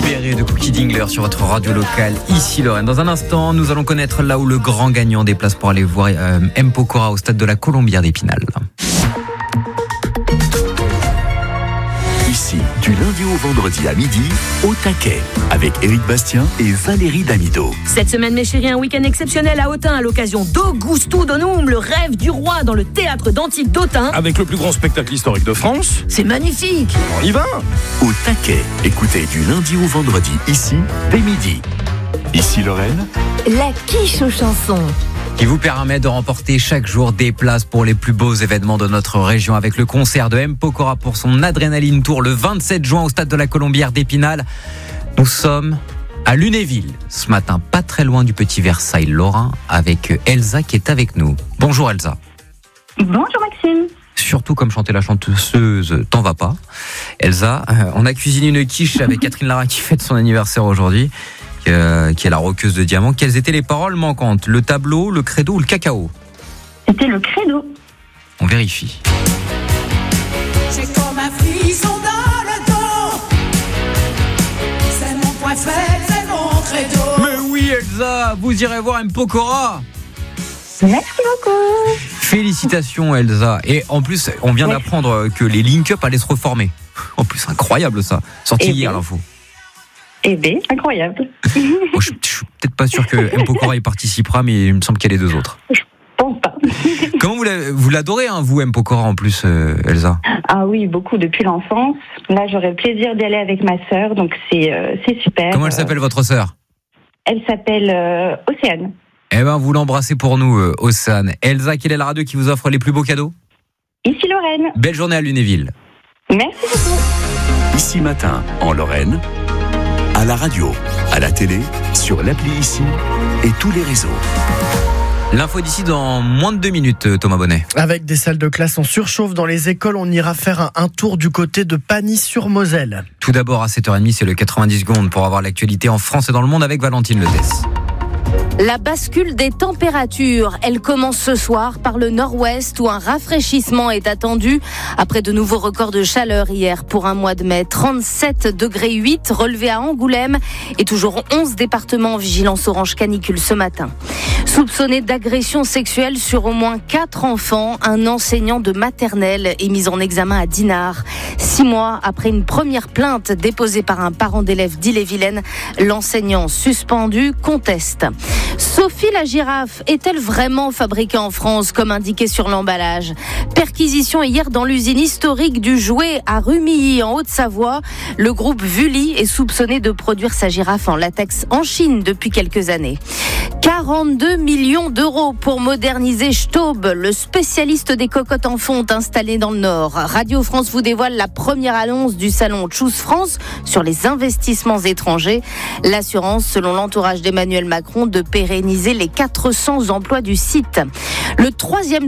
Libéré de Cookie Dingler sur votre radio locale, ici Lorraine. Dans un instant, nous allons connaître là où le grand gagnant des places pour aller voir M. Pokora au stade de la Colombière d'Épinal. Ici, du lundi au vendredi à midi, au taquet, avec Éric Bastien et Valérie Damido. Cette semaine, mes chéris, un week-end exceptionnel à Autun à l'occasion d'Augusto Donum, le rêve du roi dans le théâtre d'Antibes d'Autun. Avec le plus grand spectacle historique de France. C'est magnifique. On y va. Au taquet, écoutez du lundi au vendredi, ici, dès midi. Ici Lorraine. La quiche aux chansons. Qui vous permet de remporter chaque jour des places pour les plus beaux événements de notre région avec le concert de M. Pokora pour son Adrénaline Tour le 27 juin au stade de la Colombière d'Épinal. Nous sommes à Lunéville ce matin, pas très loin du petit Versailles lorrain, avec Elsa qui est avec nous. Bonjour Elsa. Bonjour Maxime. Surtout comme chantait la chanteuse T'en vas pas. Elsa, on a cuisiné une quiche avec Catherine Lara qui fête son anniversaire aujourd'hui. Qui est la roqueuse de diamants. Quelles étaient les paroles manquantes? Le tableau, le credo ou le cacao? C'était le credo. On vérifie. J'ai comme un frisson dans le dos. C'est mon point faible, c'est mon credo. Mais oui Elsa, vous irez voir M. Pokora. Merci beaucoup. Félicitations Elsa. Et en plus, on vient d'apprendre que les link-up allaient se reformer. En plus, incroyable ça. Sorti hier l'info. Eh bien, incroyable. Bon, je suis peut-être pas sûr que M. Pokora y participera, mais il me semble qu'il y a les deux autres. Je pense pas. Comment vous l'adorez, hein, vous, M. Pokora, en plus, Elsa? Ah oui, beaucoup depuis l'enfance. Là, j'aurai le plaisir d'y aller avec ma sœur, donc c'est super. Comment elle s'appelle, votre sœur? Elle s'appelle Océane. Eh ben, vous l'embrassez pour nous, Océane. Elsa, quelle est la radio qui vous offre les plus beaux cadeaux? Ici Lorraine. Belle journée à Lunéville. Merci beaucoup. Ici matin, en Lorraine. À la radio, à la télé, sur l'appli Ici et tous les réseaux. L'info d'ici dans moins de 2 minutes, Thomas Bonnet. Avec des salles de classe en surchauffe dans les écoles, on ira faire un tour du côté de Pagny-sur-Moselle. Tout d'abord, à 7h30, c'est le 90 secondes pour avoir l'actualité en France et dans le monde avec Valentine Letès. La bascule des températures, elle commence ce soir par le nord-ouest où un rafraîchissement est attendu après de nouveaux records de chaleur hier pour un mois de mai. 37,8 degrés relevés à Angoulême et toujours 11 départements en vigilance orange canicule ce matin. Soupçonné d'agression sexuelle sur au moins 4 enfants, un enseignant de maternelle est mis en examen à Dinard. 6 mois après une première plainte déposée par un parent d'élève d'Ille-et-Vilaine, l'enseignant suspendu conteste. Sophie la girafe est-elle vraiment fabriquée en France comme indiqué sur l'emballage? Perquisition hier dans l'usine historique du jouet à Rumilly en Haute-Savoie. Le groupe Vully est soupçonné de produire sa girafe en latex en Chine depuis quelques années. 42 millions d'euros pour moderniser Staub, le spécialiste des cocottes en fonte installé dans le Nord. Radio France vous dévoile la première annonce du salon Choose France sur les investissements étrangers. L'assurance, selon l'entourage d'Emmanuel Macron, de pérenniser les 400 emplois du site. Le troisième